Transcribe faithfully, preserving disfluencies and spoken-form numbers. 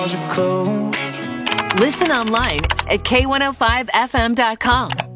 Listen online at K one oh five F M dot com.